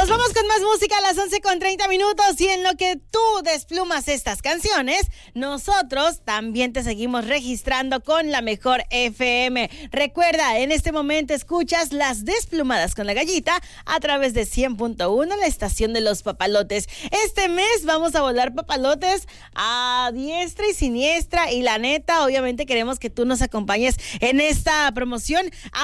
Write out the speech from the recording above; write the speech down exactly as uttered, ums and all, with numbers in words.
Nos vamos con más música a las once con treinta minutos y en lo que tú desplumas estas canciones, nosotros también te seguimos registrando con la mejor F M. Recuerda, en este momento escuchas Las Desplumadas con la Gallita a través de cien punto uno, la estación de los papalotes. Este mes vamos a volar papalotes a diestra y siniestra y la neta, obviamente queremos que tú nos acompañes en esta promoción.